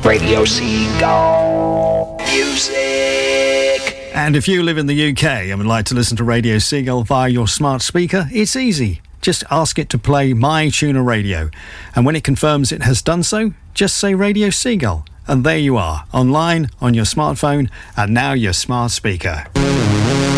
Radio Seagull Music. And if you live in the UK and would like to listen to Radio Seagull via your smart speaker, it's easy. Just ask it to play My Tuner Radio. And when it confirms it has done so, just say Radio Seagull. And there you are, online, on your smartphone, and now your smart speaker.